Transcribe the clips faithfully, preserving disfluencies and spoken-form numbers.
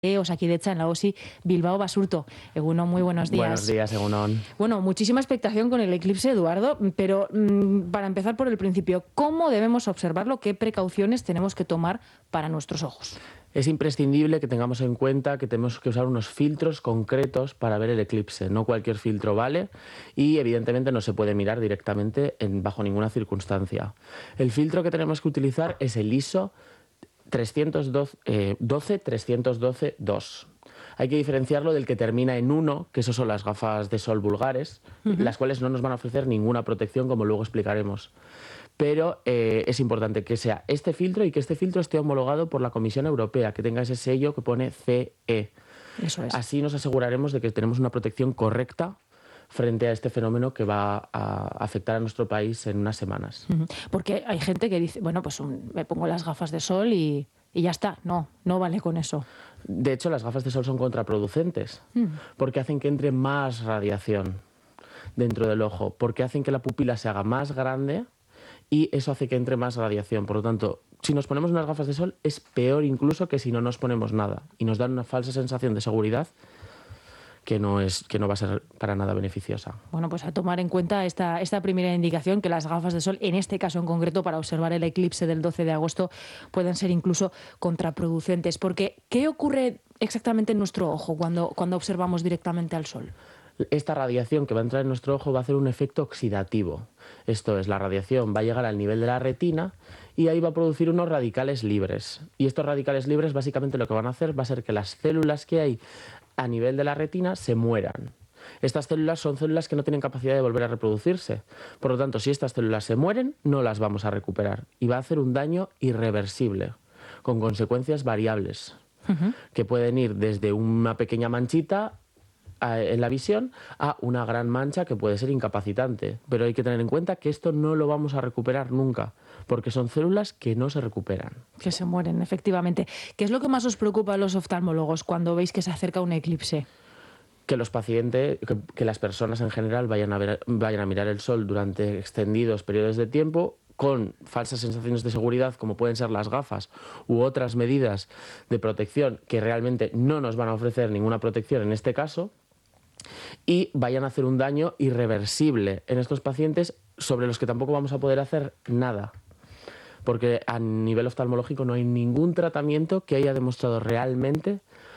Osakidecha en la O S I Bilbao Basurto. Egunon, muy buenos días. Buenos días, Egunon. Bueno, muchísima expectación con el eclipse, Eduardo, pero mmm, para empezar por el principio, ¿cómo debemos observarlo? ¿Qué precauciones tenemos que tomar para nuestros ojos? Es imprescindible que tengamos en cuenta que tenemos que usar unos filtros concretos para ver el eclipse. No cualquier filtro vale y evidentemente no se puede mirar directamente en, bajo ninguna circunstancia. El filtro que tenemos que utilizar es el I S O trescientos doce trescientos doce dos. Hay que diferenciarlo del que termina en uno, que esos son las gafas de sol vulgares, uh-huh. las cuales no nos van a ofrecer ninguna protección, como luego explicaremos. Pero eh, es importante que sea este filtro y que este filtro esté homologado por la Comisión Europea, que tenga ese sello que pone C E. Eso es. Así nos aseguraremos de que tenemos una protección correcta frente a este fenómeno que va a afectar a nuestro país en unas semanas. Uh-huh. Porque hay gente que dice, bueno, pues un, me pongo las gafas de sol y, y ya está. No, no vale con eso. De hecho, las gafas de sol son contraproducentes, uh-huh. porque hacen que entre más radiación dentro del ojo, porque hacen que la pupila se haga más grande y eso hace que entre más radiación. Por lo tanto, si nos ponemos unas gafas de sol es peor incluso que si no nos ponemos nada y nos dan una falsa sensación de seguridad que no, es, que no va a ser para nada beneficiosa. Bueno, pues a tomar en cuenta esta, esta primera indicación, que las gafas de sol, en este caso en concreto, para observar el eclipse del doce de agosto, pueden ser incluso contraproducentes. Porque, ¿qué ocurre exactamente en nuestro ojo cuando, cuando observamos directamente al sol? Esta radiación que va a entrar en nuestro ojo va a hacer un efecto oxidativo. Esto es, la radiación va a llegar al nivel de la retina y ahí va a producir unos radicales libres. Y estos radicales libres básicamente lo que van a hacer va a ser que las células que hay a nivel de la retina se mueran. Estas células son células que no tienen capacidad de volver a reproducirse. Por lo tanto, si estas células se mueren, no las vamos a recuperar. Y va a hacer un daño irreversible, con consecuencias variables, uh-huh. que pueden ir desde una pequeña manchita en la visión a una gran mancha que puede ser incapacitante. Pero hay que tener en cuenta que esto no lo vamos a recuperar nunca, porque son células que no se recuperan. Que se mueren, efectivamente. ¿Qué es lo que más os preocupa a los oftalmólogos cuando veis que se acerca un eclipse? Que los pacientes, que, que las personas en general vayan a, ver, vayan a mirar el sol durante extendidos periodos de tiempo con falsas sensaciones de seguridad, como pueden ser las gafas u otras medidas de protección que realmente no nos van a ofrecer ninguna protección en este caso, y vayan a hacer un daño irreversible en estos pacientes sobre los que tampoco vamos a poder hacer nada. Porque a nivel oftalmológico no hay ningún tratamiento que haya demostrado realmente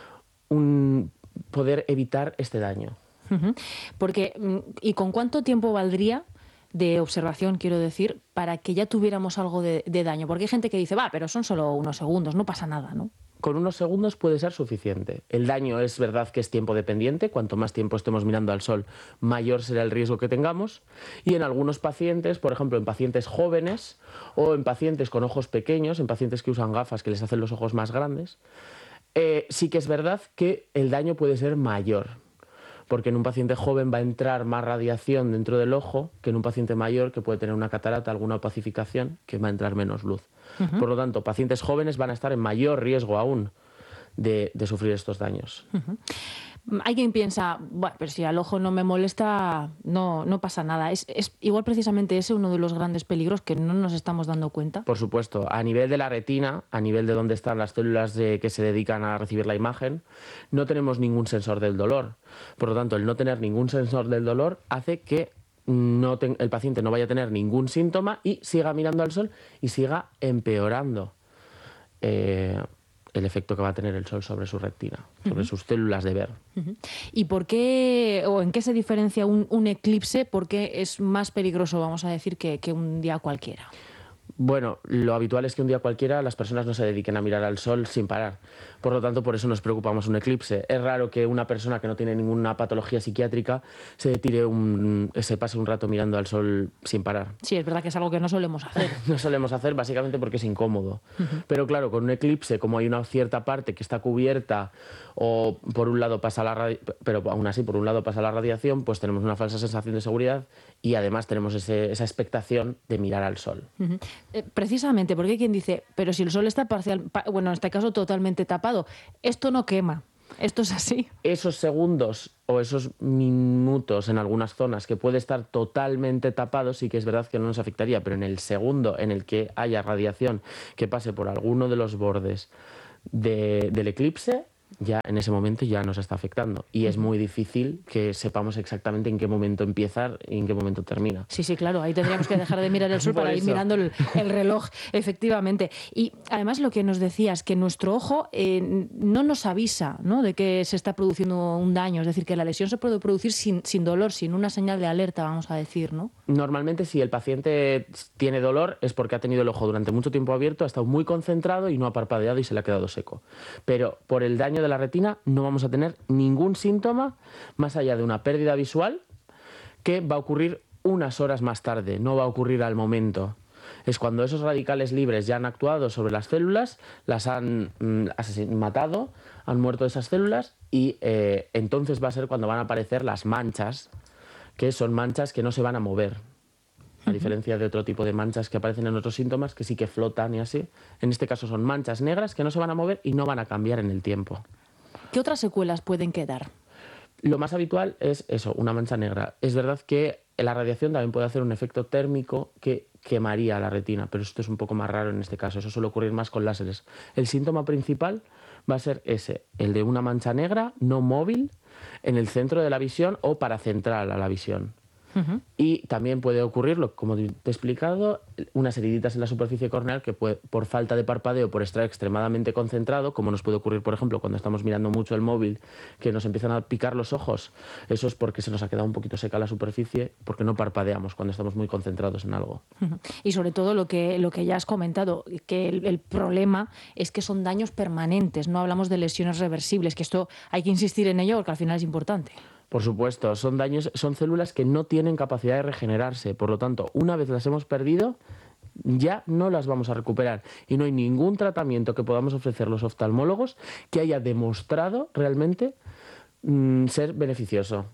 un poder evitar este daño. Uh-huh. Porque, ¿y con cuánto tiempo valdría de observación, quiero decir, para que ya tuviéramos algo de, de daño? Porque hay gente que dice, va, pero son solo unos segundos, no pasa nada, ¿no? Con unos segundos puede ser suficiente. El daño es verdad que es tiempo dependiente. Cuanto más tiempo estemos mirando al sol, mayor será el riesgo que tengamos. Y en algunos pacientes, por ejemplo, en pacientes jóvenes o en pacientes con ojos pequeños, en pacientes que usan gafas que les hacen los ojos más grandes, eh, sí que es verdad que el daño puede ser mayor. Porque en un paciente joven va a entrar más radiación dentro del ojo que en un paciente mayor que puede tener una catarata, alguna opacificación, que va a entrar menos luz. Uh-huh. Por lo tanto, pacientes jóvenes van a estar en mayor riesgo aún de, de sufrir estos daños. Uh-huh. Hay quien piensa, bueno, pero si al ojo no me molesta, no, no pasa nada. Es, es igual precisamente ese uno de los grandes peligros que no nos estamos dando cuenta. Por supuesto, a nivel de la retina, a nivel de donde están las células de, que se dedican a recibir la imagen, no tenemos ningún sensor del dolor. Por lo tanto, el no tener ningún sensor del dolor hace que no te, el paciente no vaya a tener ningún síntoma y siga mirando al sol y siga empeorando eh, el efecto que va a tener el sol sobre su retina, sobre uh-huh. sus células de ver. Uh-huh. ¿Y por qué, o en qué se diferencia un, un eclipse? ¿Por qué es más peligroso, vamos a decir, que, que un día cualquiera? Bueno, lo habitual es que un día cualquiera las personas no se dediquen a mirar al sol sin parar. Por lo tanto, por eso nos preocupa más un eclipse. Es raro que una persona que no tiene ninguna patología psiquiátrica se tire un, se pase un rato mirando al sol sin parar. Sí, es verdad que es algo que no solemos hacer. No solemos hacer básicamente porque es incómodo. Uh-huh. Pero claro, con un eclipse, como hay una cierta parte que está cubierta o por un lado pasa la radi- pero aún así por un lado pasa la radiación, pues tenemos una falsa sensación de seguridad y además tenemos ese, esa expectación de mirar al sol. Uh-huh. Eh, precisamente, porque hay quien dice, pero si el sol está parcial, pa- bueno, en este caso totalmente tapado, esto no quema. ¿Esto es así? Esos segundos o esos minutos en algunas zonas que puede estar totalmente tapado, sí que es verdad que no nos afectaría, pero en el segundo en el que haya radiación que pase por alguno de los bordes de, del eclipse, ya en ese momento ya nos está afectando. Y es muy difícil que sepamos exactamente en qué momento empieza y en qué momento termina. Sí, sí, claro. Ahí tendríamos que dejar de mirar el sol Por para ir eso. mirando el, el reloj, efectivamente. Y además lo que nos decías, que nuestro ojo eh, no nos avisa, ¿no?, de que se está produciendo un daño. Es decir, que la lesión se puede producir sin, sin dolor, sin una señal de alerta, vamos a decir, ¿no? Normalmente, si el paciente tiene dolor es porque ha tenido el ojo durante mucho tiempo abierto, ha estado muy concentrado y no ha parpadeado y se le ha quedado seco. Pero por el daño de la retina no vamos a tener ningún síntoma más allá de una pérdida visual que va a ocurrir unas horas más tarde, no va a ocurrir al momento. Es cuando esos radicales libres ya han actuado sobre las células, las han mm, asesin- matado, han muerto esas células y eh, entonces va a ser cuando van a aparecer las manchas, que son manchas que no se van a mover. A diferencia de otro tipo de manchas que aparecen en otros síntomas, que sí que flotan y así. En este caso son manchas negras que no se van a mover y no van a cambiar en el tiempo. ¿Qué otras secuelas pueden quedar? Lo más habitual es eso, una mancha negra. Es verdad que la radiación también puede hacer un efecto térmico que quemaría la retina, pero esto es un poco más raro en este caso. Eso suele ocurrir más con láseres. El síntoma principal va a ser ese, el de una mancha negra no móvil en el centro de la visión o paracentral a la visión. Uh-huh. Y también puede ocurrir, como te he explicado, unas heriditas en la superficie corneal que puede, por falta de parpadeo, por estar extremadamente concentrado, como nos puede ocurrir, por ejemplo, cuando estamos mirando mucho el móvil, que nos empiezan a picar los ojos. Eso es porque se nos ha quedado un poquito seca la superficie, porque no parpadeamos cuando estamos muy concentrados en algo. Uh-huh. Y sobre todo lo que, lo que ya has comentado, que el, el problema es que son daños permanentes, no hablamos de lesiones reversibles, que esto hay que insistir en ello porque al final es importante. Por supuesto, son daños, son células que no tienen capacidad de regenerarse. Por lo tanto, una vez las hemos perdido, ya no las vamos a recuperar. Y no hay ningún tratamiento que podamos ofrecer los oftalmólogos que haya demostrado realmente mmm, ser beneficioso.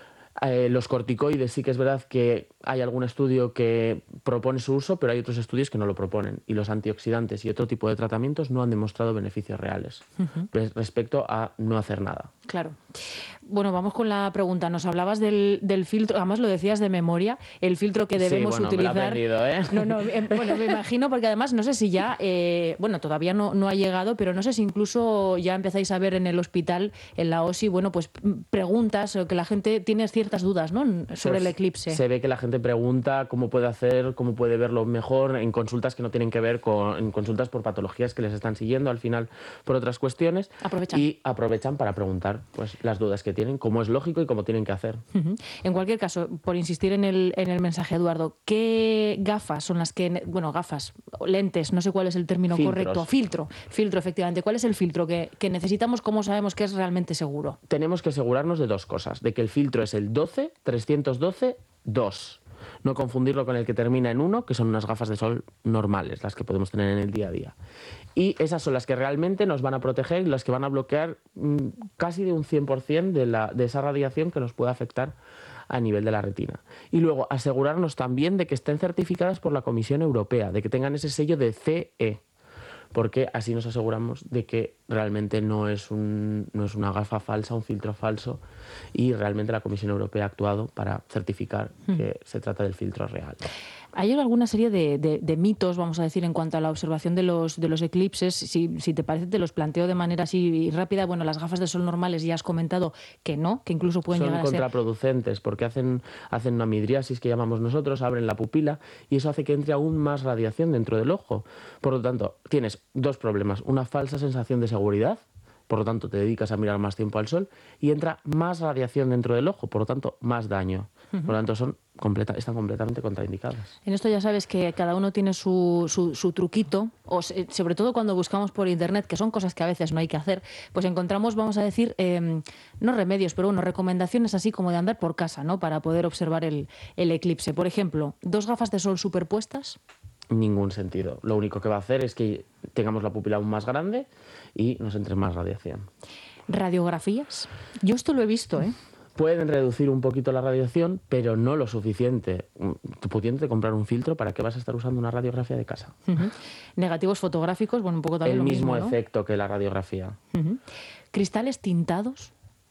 Eh, los corticoides sí que es verdad que hay algún estudio que propone su uso, pero hay otros estudios que no lo proponen. Y los antioxidantes y otro tipo de tratamientos no han demostrado beneficios reales uh-huh. respecto a no hacer nada. Claro. Bueno, vamos con la pregunta. Nos hablabas del, del filtro, además lo decías de memoria, el filtro que debemos sí, bueno, utilizar. Me lo he perdido, ¿eh? No, no, eh, bueno, me imagino, porque además no sé si ya, eh, bueno, todavía no, no ha llegado, pero no sé si incluso ya empezáis a ver en el hospital, en la O S I, bueno, pues preguntas, o que la gente tiene ciertas dudas, ¿no?, sobre el eclipse. Se ve que la gente pregunta cómo puede hacer, cómo puede verlo mejor en consultas que no tienen que ver con, en consultas por patologías que les están siguiendo al final por otras cuestiones. Aprovechan. Y aprovechan para preguntar pues las dudas que tienen, cómo es lógico y cómo tienen que hacer. Uh-huh. En cualquier caso, por insistir en el, en el mensaje, Eduardo, ¿qué gafas son las que, bueno, gafas, lentes, no sé cuál es el término Filtros. correcto, filtro, filtro efectivamente, ¿cuál es el filtro que, que necesitamos? ¿Cómo sabemos que es realmente seguro? Tenemos que asegurarnos de dos cosas, de que el filtro es el doce trescientos doce dos. No confundirlo con el que termina en uno, que son unas gafas de sol normales, las que podemos tener en el día a día. Y esas son las que realmente nos van a proteger y las que van a bloquear mmm, casi de un cien por ciento de, la, de esa radiación que nos puede afectar a nivel de la retina. Y luego asegurarnos también de que estén certificadas por la Comisión Europea, de que tengan ese sello de C E, porque así nos aseguramos de que realmente no es, un, no es una gafa falsa, un filtro falso, y realmente la Comisión Europea ha actuado para certificar hmm. que se trata del filtro real. Hay alguna serie de, de, de mitos, vamos a decir, en cuanto a la observación de los, de los eclipses. Si, si te parece, te los planteo de manera así rápida. Bueno, las gafas de sol normales ya has comentado que no, que incluso pueden Son llegar a ser... Son contraproducentes porque hacen, hacen una midriasis, que llamamos nosotros, abren la pupila y eso hace que entre aún más radiación dentro del ojo. Por lo tanto, tienes dos problemas. Una falsa sensación de seguridad, por lo tanto te dedicas a mirar más tiempo al sol, y entra más radiación dentro del ojo, por lo tanto más daño. Uh-huh. Por lo tanto son completa, están completamente contraindicadas. En esto ya sabes que cada uno tiene su, su, su truquito, o se, sobre todo cuando buscamos por internet, que son cosas que a veces no hay que hacer, pues encontramos, vamos a decir, eh, no remedios, pero bueno, recomendaciones así como de andar por casa, ¿no?, para poder observar el, el eclipse. Por ejemplo, dos gafas de sol superpuestas. Ningún sentido. Lo único que va a hacer es que tengamos la pupila aún más grande y nos entre más radiación. ¿Radiografías? Yo esto lo he visto, ¿eh? Pueden reducir un poquito la radiación, pero no lo suficiente. Tú pudiente comprar un filtro, ¿para qué vas a estar usando una radiografía de casa? Uh-huh. Negativos fotográficos, bueno, un poco también El lo mismo, mismo, ¿no? efecto que la radiografía. Uh-huh. ¿Cristales tintados?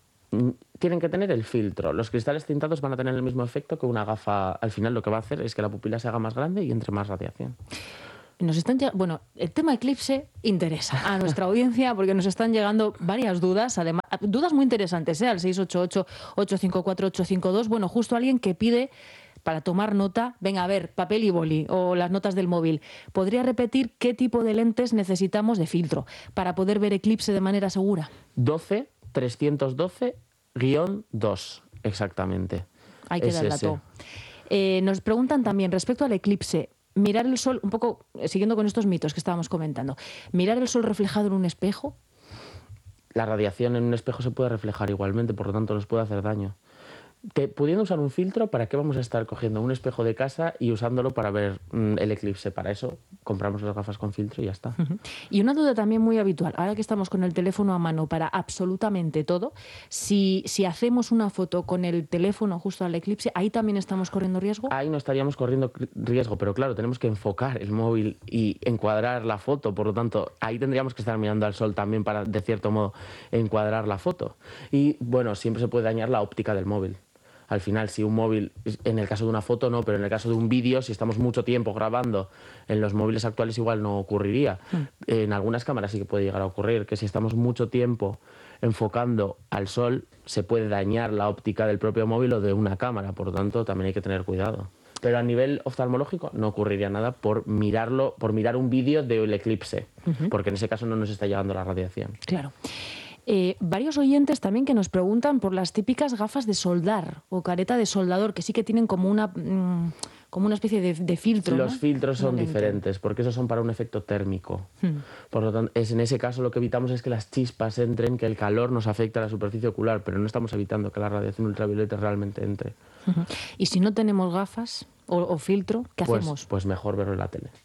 Tienen que tener el filtro. Los cristales tintados van a tener el mismo efecto que una gafa. Al final lo que va a hacer es que la pupila se haga más grande y entre más radiación. Nos están lleg- bueno, el tema eclipse interesa a nuestra audiencia porque nos están llegando varias dudas, además, dudas muy interesantes, ¿eh? Al seis ocho ocho, ocho cinco cuatro, ocho cinco dos. Bueno, justo alguien que pide para tomar nota, venga a ver, papel y boli o las notas del móvil. ¿Podría repetir qué tipo de lentes necesitamos de filtro para poder ver eclipse de manera segura? doce trescientos doce guión dos, exactamente. Ahí queda el dato. Eh, nos preguntan también respecto al eclipse, mirar el sol, un poco eh, siguiendo con estos mitos que estábamos comentando, mirar el sol reflejado en un espejo. La radiación en un espejo se puede reflejar igualmente, por lo tanto nos puede hacer daño. Te, pudiendo usar un filtro, ¿para qué vamos a estar cogiendo un espejo de casa y usándolo para ver mm, el eclipse? Para eso compramos las gafas con filtro y ya está. Uh-huh. Y una duda también muy habitual, ahora que estamos con el teléfono a mano para absolutamente todo, si, si hacemos una foto con el teléfono justo al eclipse, ¿ahí también estamos corriendo riesgo? Ahí no estaríamos corriendo riesgo, pero claro, tenemos que enfocar el móvil y encuadrar la foto, por lo tanto, ahí tendríamos que estar mirando al sol también para, de cierto modo, encuadrar la foto. Y bueno, siempre se puede dañar la óptica del móvil. Al final, si un móvil, en el caso de una foto no, pero en el caso de un vídeo, si estamos mucho tiempo grabando, en los móviles actuales igual no ocurriría. Mm. En algunas cámaras sí que puede llegar a ocurrir, que si estamos mucho tiempo enfocando al sol, se puede dañar la óptica del propio móvil o de una cámara, por lo tanto también hay que tener cuidado. Pero a nivel oftalmológico no ocurriría nada por mirarlo, por mirar un vídeo del eclipse, uh-huh. porque en ese caso no nos está llegando la radiación. Claro. Eh, varios oyentes también que nos preguntan por las típicas gafas de soldar o careta de soldador, que sí que tienen como una, mmm, como una especie de, de filtro. Los ¿no? filtros son diferentes, porque esos son para un efecto térmico. Hmm. Por lo tanto, es, en ese caso lo que evitamos es que las chispas entren, que el calor nos afecte a la superficie ocular, pero no estamos evitando que la radiación ultravioleta realmente entre. Uh-huh. Y si no tenemos gafas o, o filtro, ¿qué pues, hacemos? Pues mejor verlo en la tele.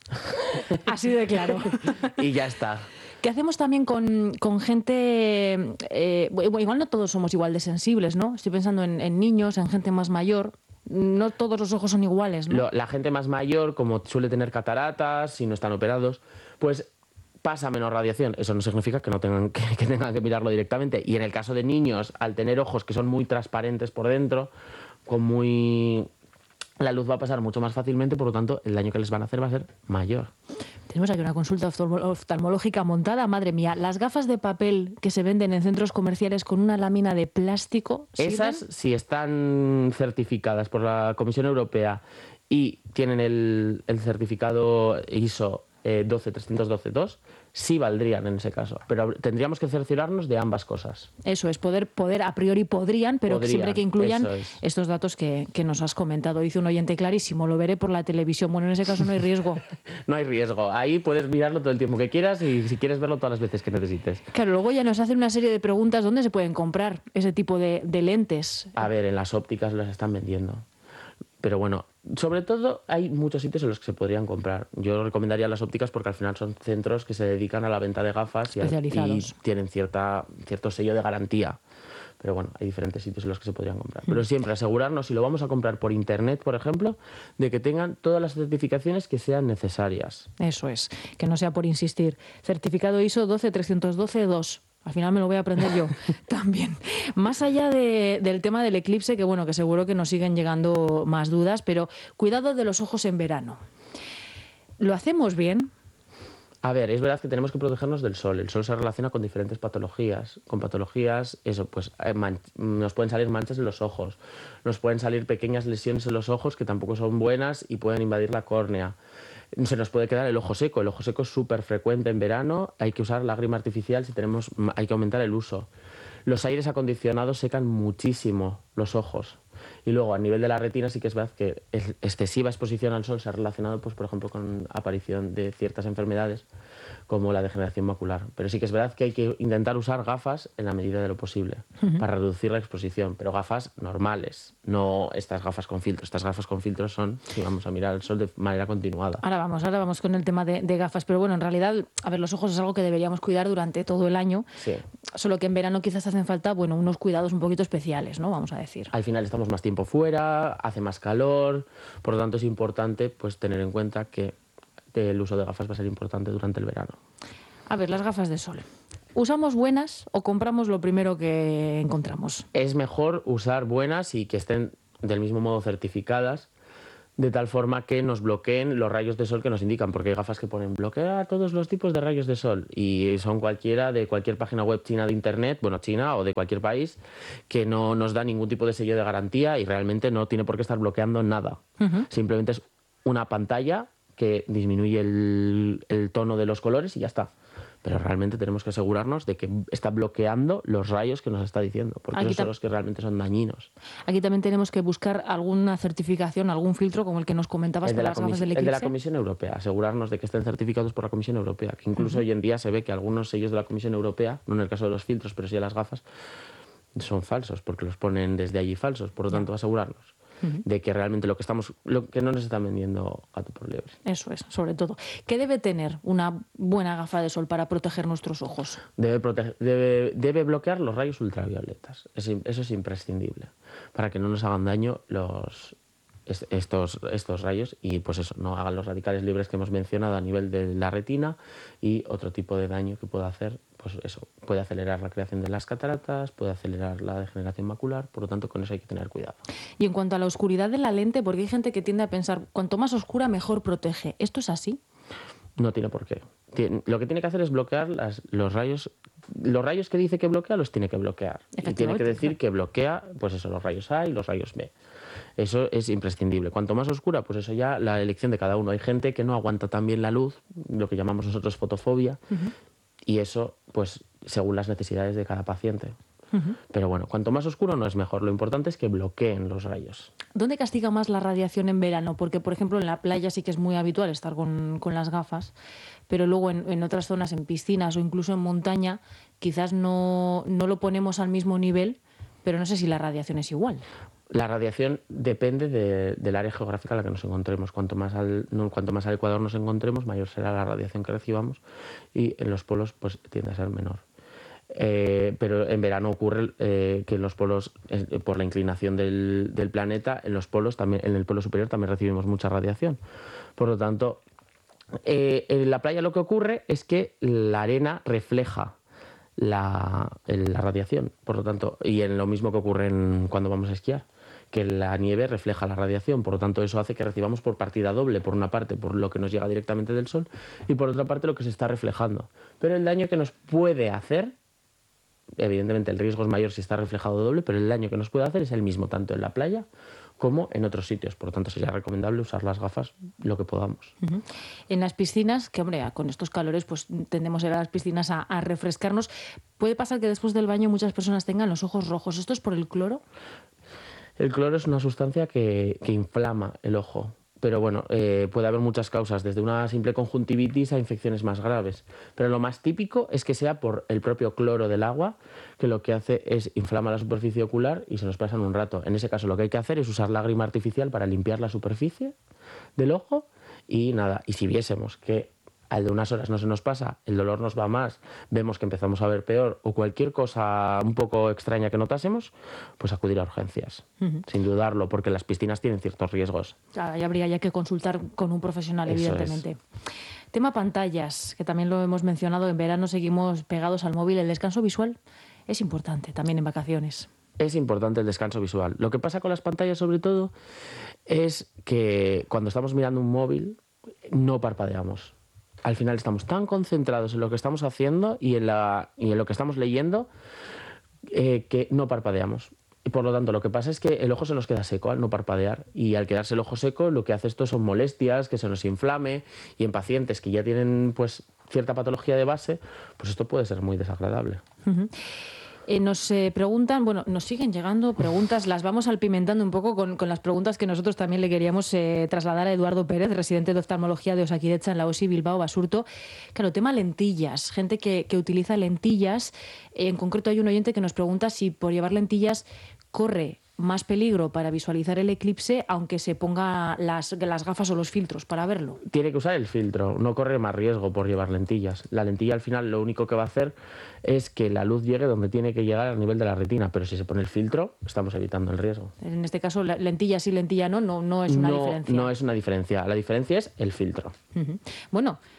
Así de claro. Y ya está. ¿Qué hacemos también con, con gente, eh, igual no todos somos igual de sensibles, ¿no? Estoy pensando en, en niños, en gente más mayor. No todos los ojos son iguales, ¿no? Lo, la gente más mayor, como suele tener cataratas, si no están operados, pues pasa menos radiación. Eso no significa que no tengan que, que tengan que mirarlo directamente. Y en el caso de niños, al tener ojos que son muy transparentes por dentro, con muy... la luz va a pasar mucho más fácilmente, por lo tanto, el daño que les van a hacer va a ser mayor. Tenemos aquí una consulta oftalmológica montada. Madre mía, las gafas de papel que se venden en centros comerciales con una lámina de plástico, ¿sirven? Esas, si están certificadas por la Comisión Europea y tienen el, el certificado I S O eh, doce trescientos doce dos, sí valdrían en ese caso, pero tendríamos que cerciorarnos de ambas cosas. Eso es, poder, poder a priori podrían, pero podrían, siempre que incluyan es. estos datos que, que nos has comentado. Dice un oyente clarísimo, lo veré por la televisión. Bueno, en ese caso no hay riesgo. No hay riesgo, ahí puedes mirarlo todo el tiempo que quieras y si quieres verlo todas las veces que necesites. Claro, luego ya nos hacen una serie de preguntas, ¿dónde se pueden comprar ese tipo de, de lentes? A ver, en las ópticas las están vendiendo. Pero bueno, sobre todo hay muchos sitios en los que se podrían comprar. Yo recomendaría las ópticas porque al final son centros que se dedican a la venta de gafas y, a, y tienen cierta, cierto sello de garantía. Pero bueno, hay diferentes sitios en los que se podrían comprar. Pero siempre asegurarnos, si lo vamos a comprar por internet, por ejemplo, de que tengan todas las certificaciones que sean necesarias. Eso es, que no sea por insistir. Certificado I S O doce trescientos doce dos. Al final me lo voy a aprender yo también. Más allá de, del tema del eclipse, que bueno, que seguro que nos siguen llegando más dudas, pero cuidado de los ojos en verano. ¿Lo hacemos bien? A ver, es verdad que tenemos que protegernos del sol. El sol se relaciona con diferentes patologías. Con patologías, eso, pues nos pueden salir manchas en los ojos, nos pueden salir pequeñas lesiones en los ojos que tampoco son buenas y pueden invadir la córnea. Se nos puede quedar el ojo seco. El ojo seco es súper frecuente en verano. Hay que usar lágrima artificial si tenemos, hay que aumentar el uso. Los aires acondicionados secan muchísimo los ojos. Y luego, a nivel de la retina, sí que es verdad que excesiva exposición al sol se ha relacionado, pues, por ejemplo, con aparición de ciertas enfermedades como la degeneración macular. Pero sí que es verdad que hay que intentar usar gafas en la medida de lo posible uh-huh. para reducir la exposición, pero gafas normales, no estas gafas con filtros. Estas gafas con filtros son si vamos a mirar el sol de manera continuada. Ahora vamos, ahora vamos con el tema de, de gafas, pero bueno, en realidad, a ver, los ojos es algo que deberíamos cuidar durante todo el año, sí. Solo que en verano quizás hacen falta, bueno, unos cuidados un poquito especiales, ¿no? Vamos a decir. Al final estamos más tiempo fuera, hace más calor, por lo tanto es importante pues tener en cuenta que el uso de gafas va a ser importante durante el verano. A ver, las gafas de sol. ¿Usamos buenas o compramos lo primero que encontramos? Es mejor usar buenas y que estén del mismo modo certificadas de tal forma que nos bloqueen los rayos de sol que nos indican, porque hay gafas que ponen bloquea todos los tipos de rayos de sol y son cualquiera de cualquier página web china de internet, bueno, china o de cualquier país, que no nos da ningún tipo de sello de garantía y realmente no tiene por qué estar bloqueando nada. Uh-huh. Simplemente es una pantalla que disminuye el, el tono de los colores y ya está. Pero realmente tenemos que asegurarnos de que está bloqueando los rayos que nos está diciendo, porque esos son los que realmente son dañinos. Aquí también tenemos que buscar alguna certificación, algún filtro como el que nos comentabas para las gafas del Eclipse. El de la Comisión Europea, asegurarnos de que estén certificados por la Comisión Europea, que incluso uh-huh. hoy en día se ve que algunos sellos de la Comisión Europea, no en el caso de los filtros, pero sí de las gafas, son falsos, porque los ponen desde allí falsos, por lo tanto asegurarnos Uh-huh. de que realmente lo que estamos, lo que no nos están vendiendo gato por liebre. Eso es, sobre todo. ¿Qué debe tener una buena gafa de sol para proteger nuestros ojos? Debe, proteger, debe, debe bloquear los rayos ultravioletas. Es, eso es imprescindible para que no nos hagan daño los estos, estos rayos y pues eso, no hagan los radicales libres que hemos mencionado a nivel de la retina y otro tipo de daño que pueda hacer. Pues eso, puede acelerar la creación de las cataratas, puede acelerar la degeneración macular, por lo tanto con eso hay que tener cuidado. Y en cuanto a la oscuridad de la lente, porque hay gente que tiende a pensar, cuanto más oscura mejor protege. ¿Esto es así? No tiene por qué. Tiene, lo que tiene que hacer es bloquear las, los rayos, los rayos que dice que bloquea los tiene que bloquear. Y tiene que decir que bloquea, pues eso, los rayos A y los rayos B. Eso es imprescindible. Cuanto más oscura, pues eso ya la elección de cada uno. Hay gente que no aguanta tan bien la luz, lo que llamamos nosotros fotofobia, uh-huh. y eso, pues, según las necesidades de cada paciente. Uh-huh. Pero bueno, cuanto más oscuro no es mejor. Lo importante es que bloqueen los rayos. ¿Dónde castiga más la radiación en verano? Porque, por ejemplo, en la playa sí que es muy habitual estar con, con las gafas, pero luego en, en otras zonas, en piscinas o incluso en montaña, quizás no, no lo ponemos al mismo nivel, pero no sé si la radiación es igual. La radiación depende de, del área geográfica en la que nos encontremos. Cuanto más, al, no, cuanto más al Ecuador nos encontremos, mayor será la radiación que recibamos y en los polos pues tiende a ser menor. Eh, pero en verano ocurre eh, que en los polos, eh, por la inclinación del, del planeta, en los polos también, en el polo superior también recibimos mucha radiación. Por lo tanto, eh, en la playa lo que ocurre es que la arena refleja la, la radiación, por lo tanto, y en lo mismo que ocurre en, cuando vamos a esquiar, que la nieve refleja la radiación, por lo tanto eso hace que recibamos por partida doble, por una parte por lo que nos llega directamente del sol y por otra parte lo que se está reflejando. Pero el daño que nos puede hacer, evidentemente el riesgo es mayor si está reflejado doble, pero el daño que nos puede hacer es el mismo tanto en la playa como en otros sitios. Por lo tanto, sería recomendable usar las gafas lo que podamos. Uh-huh. En las piscinas, que hombre, con estos calores pues tendemos a ir a las piscinas a, a refrescarnos. ¿Puede pasar que después del baño muchas personas tengan los ojos rojos? ¿Esto es por el cloro? El cloro es una sustancia que, que inflama el ojo. Pero bueno, eh, puede haber muchas causas, desde una simple conjuntivitis a infecciones más graves. Pero lo más típico es que sea por el propio cloro del agua, que lo que hace es inflama la superficie ocular y se nos pasa en un rato. En ese caso lo que hay que hacer es usar lágrima artificial para limpiar la superficie del ojo y nada. Y si viésemos que al de unas horas no se nos pasa, el dolor nos va más, vemos que empezamos a ver peor o cualquier cosa un poco extraña que notásemos, pues acudir a urgencias, uh-huh. sin dudarlo, porque las piscinas tienen ciertos riesgos. Claro, y habría ya que consultar con un profesional, Eso evidentemente. Es. Tema pantallas, que también lo hemos mencionado, en verano seguimos pegados al móvil. El descanso visual es importante también en vacaciones. Es importante el descanso visual. Lo que pasa con las pantallas, sobre todo, es que cuando estamos mirando un móvil no parpadeamos. Al final estamos tan concentrados en lo que estamos haciendo y en, la, y en lo que estamos leyendo eh, que no parpadeamos. Y por lo tanto, lo que pasa es que el ojo se nos queda seco al no parpadear. Y al quedarse el ojo seco, lo que hace esto son molestias, que se nos inflame. Y en pacientes que ya tienen pues cierta patología de base, pues esto puede ser muy desagradable. Uh-huh. Eh, nos eh, preguntan, bueno, nos siguen llegando preguntas, las vamos alpimentando un poco con, con las preguntas que nosotros también le queríamos eh, trasladar a Eduardo Pérez, residente de oftalmología de Osakidetza en la O S I Bilbao Basurto. Claro, tema lentillas, gente que, que utiliza lentillas. Eh, en concreto hay un oyente que nos pregunta si por llevar lentillas corre más peligro para visualizar el eclipse, aunque se ponga las, las gafas o los filtros para verlo. Tiene que usar el filtro, no corre más riesgo por llevar lentillas. La lentilla al final lo único que va a hacer es que la luz llegue donde tiene que llegar a nivel de la retina, pero si se pone el filtro estamos evitando el riesgo. En este caso, lentilla sí, lentilla no, no, no es una no, diferencia. No es una diferencia, la diferencia es el filtro. Uh-huh. Bueno,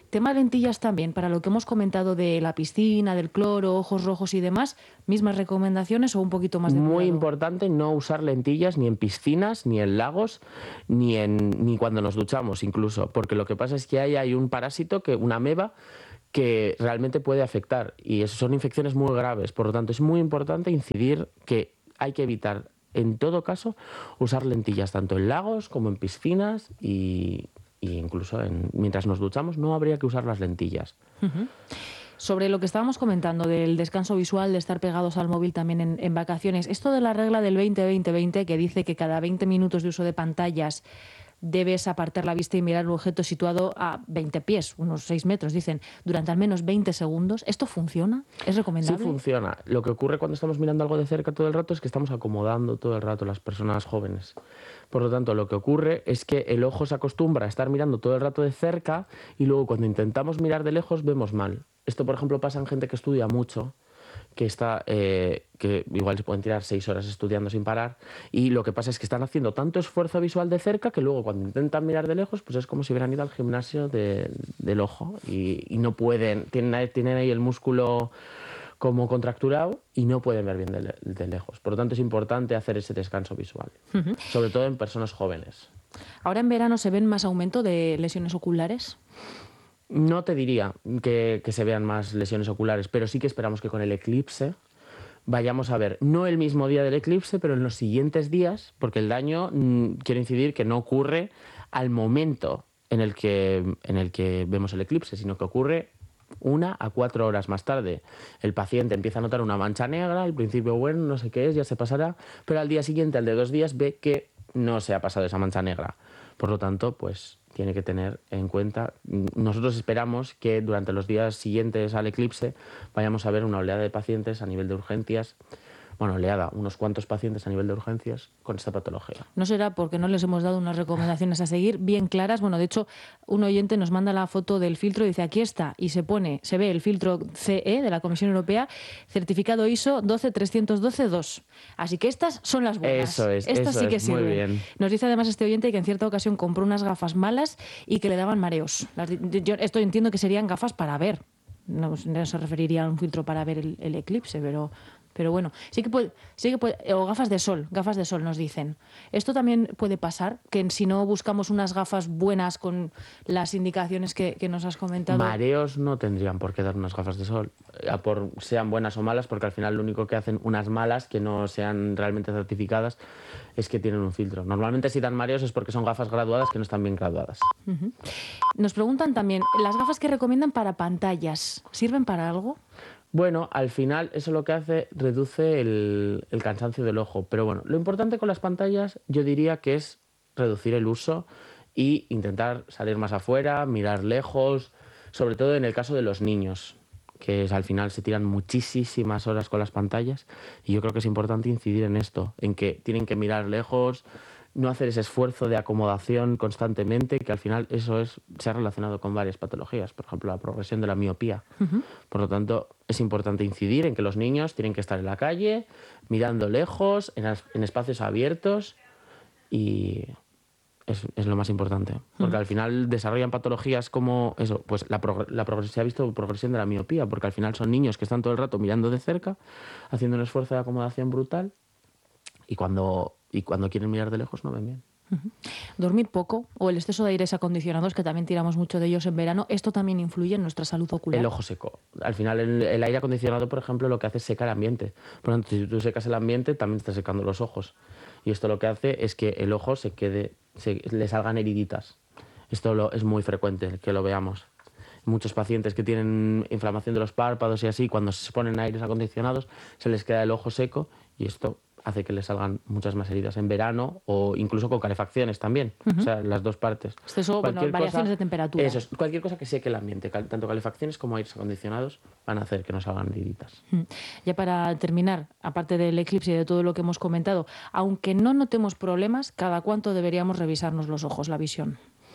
Tema lentillas también, para lo que hemos comentado de la piscina, del cloro, ojos rojos y demás, ¿mismas recomendaciones o un poquito más de cuidado? Muy importante no usar lentillas ni en piscinas, ni en lagos, ni, en, ni cuando nos duchamos incluso, porque lo que pasa es que ahí hay un parásito, que, una ameba, que realmente puede afectar y son infecciones muy graves. Por lo tanto, es muy importante incidir que hay que evitar, en todo caso, usar lentillas tanto en lagos como en piscinas y, y incluso en, mientras nos duchamos no habría que usar las lentillas. Uh-huh. Sobre lo que estábamos comentando del descanso visual, de estar pegados al móvil también en, en vacaciones, esto de la regla del veinte veinte veinte, que dice que cada veinte minutos de uso de pantallas debes apartar la vista y mirar un objeto situado a veinte pies, unos seis metros, dicen, durante al menos veinte segundos. ¿Esto funciona? ¿Es recomendable? Sí funciona. Lo que ocurre cuando estamos mirando algo de cerca todo el rato es que estamos acomodando todo el rato las personas jóvenes. Por lo tanto, lo que ocurre es que el ojo se acostumbra a estar mirando todo el rato de cerca y luego cuando intentamos mirar de lejos vemos mal. Esto, por ejemplo, pasa en gente que estudia mucho, que está eh, que igual se pueden tirar seis horas estudiando sin parar, y lo que pasa es que están haciendo tanto esfuerzo visual de cerca que luego cuando intentan mirar de lejos pues es como si hubieran ido al gimnasio de, del ojo y, y no pueden, tienen, tienen ahí el músculo como contracturado y no pueden ver bien de, de lejos. Por lo tanto es importante hacer ese descanso visual, uh-huh. sobre todo en personas jóvenes. ¿Ahora en verano se ven más aumento de lesiones oculares? No te diría que, que se vean más lesiones oculares, pero sí que esperamos que con el eclipse vayamos a ver, no el mismo día del eclipse, pero en los siguientes días, porque el daño, mmm, quiero incidir, que no ocurre al momento en el que, en el que vemos el eclipse, sino que ocurre una a cuatro horas más tarde. El paciente empieza a notar una mancha negra, al principio, bueno, no sé qué es, ya se pasará, pero al día siguiente, al de dos días, ve que no se ha pasado esa mancha negra. Por lo tanto, pues tiene que tener en cuenta. Nosotros esperamos que durante los días siguientes al eclipse vayamos a ver una oleada de pacientes a nivel de urgencias, bueno, oleada, unos cuantos pacientes a nivel de urgencias con esta patología. ¿No será porque no les hemos dado unas recomendaciones a seguir bien claras? Bueno, de hecho, un oyente nos manda la foto del filtro y dice, aquí está, y se pone, se ve el filtro C E de la Comisión Europea, certificado I S O doce trescientos doce dos. Así que estas son las buenas. Eso es, estas eso sí que es, sirven. muy bien. Nos dice además este oyente que en cierta ocasión compró unas gafas malas y que le daban mareos. Las, yo esto entiendo que serían gafas para ver. No, no se referiría a un filtro para ver el, el eclipse, pero... Pero bueno, sí que puede, sí que puede, o gafas de sol, gafas de sol nos dicen. Esto también puede pasar, que si no buscamos unas gafas buenas con las indicaciones que, que nos has comentado. Mareos no tendrían por qué dar unas gafas de sol, por, sean buenas o malas, porque al final lo único que hacen unas malas, que no sean realmente certificadas, es que tienen un filtro. Normalmente si dan mareos es porque son gafas graduadas que no están bien graduadas. Uh-huh. Nos preguntan también, ¿las gafas que recomiendan para pantallas sirven para algo? Bueno, al final eso lo que hace, reduce el, el cansancio del ojo. Pero bueno, lo importante con las pantallas yo diría que es reducir el uso e intentar salir más afuera, mirar lejos, sobre todo en el caso de los niños, que es, al final se tiran muchísimas horas con las pantallas y yo creo que es importante incidir en esto, en que tienen que mirar lejos, no hacer ese esfuerzo de acomodación constantemente, que al final eso es, se ha relacionado con varias patologías, por ejemplo, la progresión de la miopía. Uh-huh. Por lo tanto, es importante incidir en que los niños tienen que estar en la calle, mirando lejos, en, en espacios abiertos, y es, es lo más importante. Porque uh-huh. al final desarrollan patologías como eso, pues la, prog- la progresión, se ha visto progresión de la miopía, porque al final son niños que están todo el rato mirando de cerca, haciendo un esfuerzo de acomodación brutal, y cuando... y cuando quieren mirar de lejos no ven bien. Uh-huh. Dormir poco o el exceso de aires acondicionados, que también tiramos mucho de ellos en verano, ¿esto también influye en nuestra salud ocular? El ojo seco. Al final el, el aire acondicionado, por ejemplo, lo que hace es secar el ambiente. Por lo tanto, si tú secas el ambiente, también estás secando los ojos. Y esto lo que hace es que el ojo se quede, se, le salgan heriditas. Esto lo, es muy frecuente que lo veamos. Muchos pacientes que tienen inflamación de los párpados y así, cuando se ponen aires acondicionados, se les queda el ojo seco y esto hace que les salgan muchas más heridas en verano o incluso con calefacciones también. Uh-huh. O sea, las dos partes. Eso, bueno, variaciones cosa, de temperatura. Eso es, cualquier cosa que seque el ambiente, tanto calefacciones como aires acondicionados, van a hacer que nos salgan heriditas. Uh-huh. Ya para terminar, aparte del eclipse y de todo lo que hemos comentado, aunque no notemos problemas, ¿cada cuánto deberíamos revisarnos los ojos, la visión?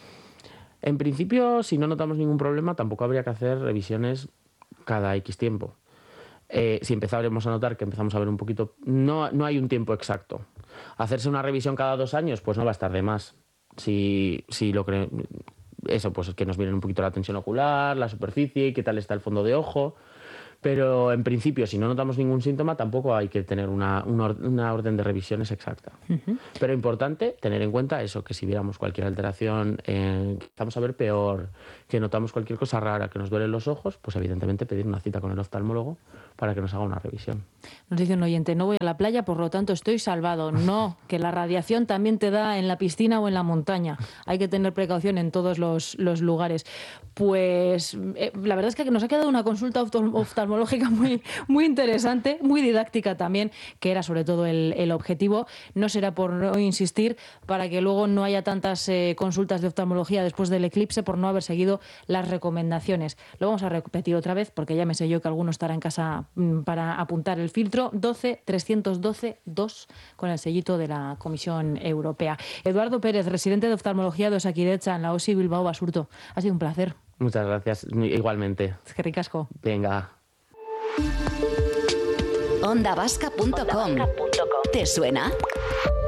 En principio, si no notamos ningún problema, tampoco habría que hacer revisiones cada X tiempo. Eh, si empezáramos a notar que empezamos a ver un poquito... No, no hay un tiempo exacto. Hacerse una revisión cada dos años, pues no va a estar de más. Si, si lo cre... eso, pues que nos miren un poquito la tensión ocular, la superficie, qué tal está el fondo de ojo. Pero en principio, si no notamos ningún síntoma, tampoco hay que tener una, una, una orden de revisiones exacta. Uh-huh. Pero importante tener en cuenta eso, que si viéramos cualquier alteración, eh, que estamos a ver peor, que notamos cualquier cosa rara, que nos duelen los ojos, pues evidentemente pedir una cita con el oftalmólogo para que nos haga una revisión. Nos dice un oyente, no voy a la playa, por lo tanto estoy salvado. No, que la radiación también te da en la piscina o en la montaña. Hay que tener precaución en todos los, los lugares. Pues eh, la verdad es que nos ha quedado una consulta oftalmológica muy, muy interesante, muy didáctica también, que era sobre todo el, el objetivo. No será por no insistir, para que luego no haya tantas eh, consultas de oftalmología después del eclipse por no haber seguido las recomendaciones. Lo vamos a repetir otra vez, porque ya me sé yo que alguno estará en casa mm, para apuntar el filtro doce trescientos doce dos con el sellito de la Comisión Europea. Eduardo Pérez, residente de oftalmología de Osakidetza en la O S I Bilbao Basurto. Ha sido un placer. Muchas gracias, igualmente. Es que ricasco. Venga. onda vasca punto com. ¿Te suena?